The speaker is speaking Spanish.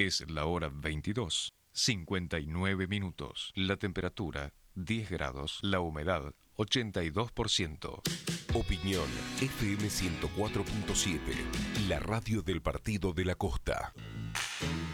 Es la hora 22:59. La temperatura 10 grados, la humedad 82%. Opinión FM 104.7, la radio del Partido de la Costa.